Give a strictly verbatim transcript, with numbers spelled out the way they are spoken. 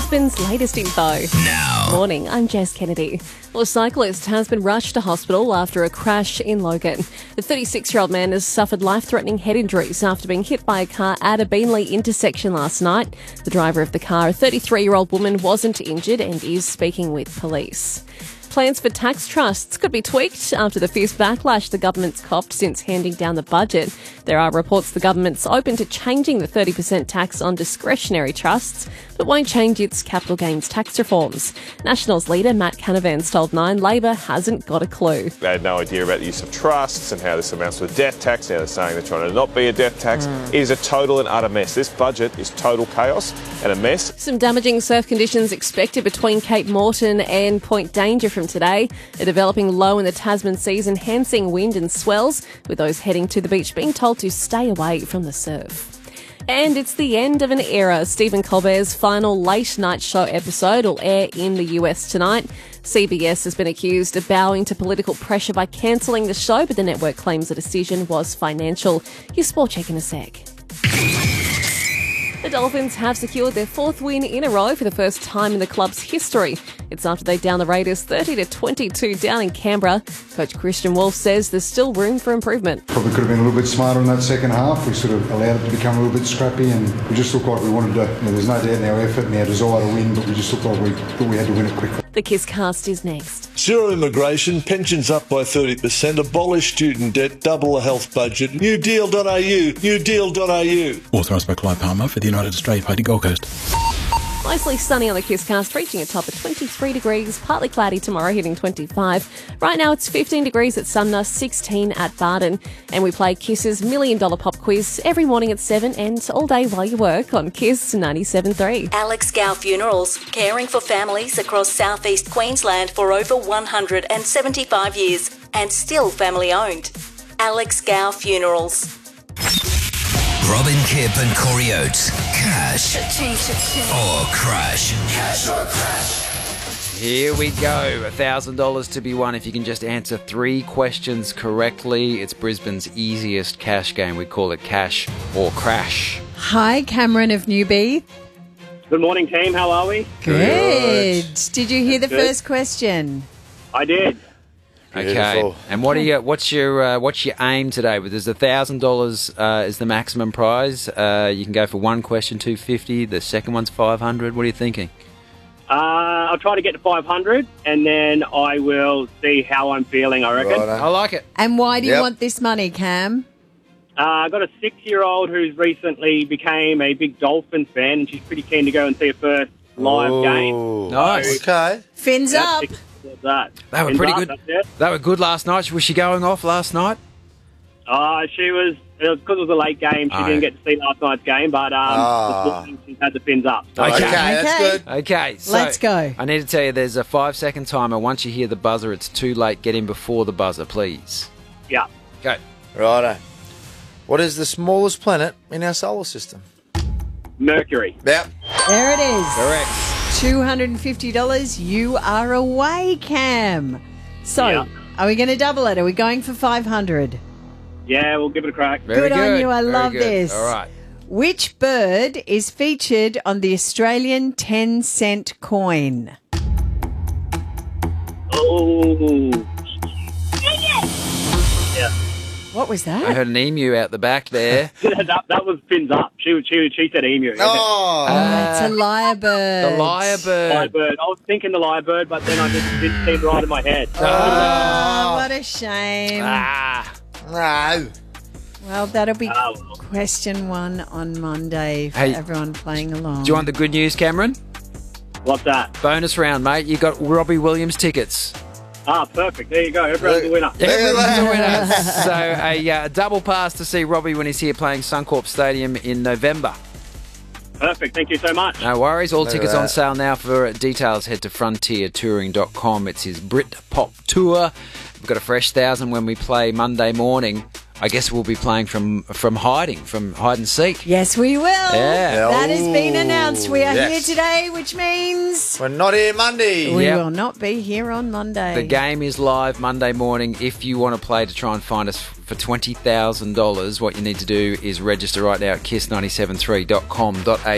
Brisbane's latest info. Now. Morning, I'm Jess Kennedy. Well, a cyclist has been rushed to hospital after a crash in Logan. The thirty-six-year-old man has suffered life-threatening head injuries after being hit by a car at a Beanley intersection last night. The driver of the car, a thirty-three-year-old woman, wasn't injured and is speaking with police. Plans for tax trusts could be tweaked after the fierce backlash the government's copped since handing down the budget. There are reports the government's open to changing the thirty percent tax on discretionary trusts, but won't change its capital gains tax reforms. Nationals leader Matt Canavan's told Nine Labor hasn't got a clue. They had no idea about the use of trusts and how this amounts to a death tax. Now they're saying they're trying to not be a death tax. Mm. It is a total and utter mess. This budget is total chaos and a mess. Some damaging surf conditions expected between Cape Moreton and Point Danger from today. A developing low in the Tasman seas, enhancing wind and swells, with those heading to the beach being told to stay away from the surf. And it's the end of an era. Stephen Colbert's final late-night show episode will air in the U S tonight. C B S has been accused of bowing to political pressure by cancelling the show, but the network claims the decision was financial. Here's Sport Check in a sec. The Dolphins have secured their fourth win in a row for the first time in the club's history. It's after they downed the Raiders thirty to twenty-two down in Canberra. Coach Christian Wolf says there's still room for improvement. Probably could have been a little bit smarter in that second half. We sort of allowed it to become a little bit scrappy, and we just looked like we wanted to, you know, there's no doubt in our effort and our desire to win, but we just looked like we thought we had to win it quickly. The Kiss Cast is next. Zero immigration, pensions up by thirty percent, abolish student debt, double the health budget, new deal dot a u, new deal dot a u. Authorised by Clive Palmer for the United Australia Party Gold Coast. Mostly sunny on the Kiss Cast, reaching a top of twenty-three degrees, partly cloudy tomorrow, hitting twenty-five. Right now it's fifteen degrees at Sumner, sixteen at Barden. And we play Kiss's Million Dollar Pop Quiz every morning at seven and all day while you work on Kiss ninety-seven point three. Alex Gow Funerals, caring for families across southeast Queensland for over one hundred seventy-five years and still family owned. Alex Gow Funerals. Robin Kipp and Corey Oates. Cash or crash. Cash or crash. Here we go. one thousand dollars to be won if you can just answer three questions correctly. It's Brisbane's easiest cash game. We call it cash or crash. Hi, Cameron of Newbie. Good morning, team. How are we? Good. Did you hear the Good. first question? I did. Okay, Beautiful. and what are you? What's your uh, what's your aim today? There's a thousand dollars is the maximum prize. Uh, you can go for one question, two fifty. The second one's five hundred. What are you thinking? Uh, I'll try to get to five hundred, and then I will see how I'm feeling, I reckon. Righto. I like it. And why do you Yep. want this money, Cam? Uh, I got a six-year-old who's recently became a big Dolphins fan, and she's pretty keen to go and see her first live game. Ooh. Nice. Okay. Fins That's up. six- That. They were And pretty that- good. that's it. They were good last night. Was she going off last night? Uh, she was, because it was a late game, she Oh, didn't yeah. get to see last night's game, but um, Ah. this morning she's had the fins up. So Okay. Okay, that's Okay. good. Okay, so Let's go. I need to tell you, there's a five-second timer. Once you hear the buzzer, it's too late. Get in before the buzzer, please. yeah. Go. Righto. What is the smallest planet in our solar system? Mercury. Yep. There it is. Correct. two hundred fifty dollars. You are away, Cam. So, Yeah. are we going to double it? Are we going for five hundred? Yeah, we'll give it a crack. Very Good good on you. I Very love good. this. All right. Which bird is featured on the Australian ten cent coin? Oh. Yeah. What was I that? heard an emu out the back there. that, that was fins up. She she she said emu. Oh. It's a lyrebird. The lyrebird. Lyrebird. I was thinking the lyrebird, but then I just didn't see it right in my head. Oh, what a shame. Ah. No. Well, that'll be Ah, well. question one on Monday for Hey, everyone playing along. Do you want the good news, Cameron? What's that? Bonus round, mate. You got Robbie Williams tickets. Ah, perfect. There you go. Everyone's a winner. Everyone's a winner. So a uh, double pass to see Robbie when he's here playing Suncorp Stadium in November. Perfect. Thank you so much. No worries. All Look at tickets on that. sale now. For details, head to frontier touring dot com. It's his Brit Pop Tour. We've got a fresh thousand when we play Monday morning. I guess we'll be playing from from hiding, from hide and seek. Yes, we will. Yeah. That has been announced. We are Yes. here today, which means We're not here Monday. we Yep. will not be here on Monday. The game is live Monday morning. If you want to play to try and find us for twenty thousand dollars, what you need to do is register right now at kiss nine seven three dot com dot a u.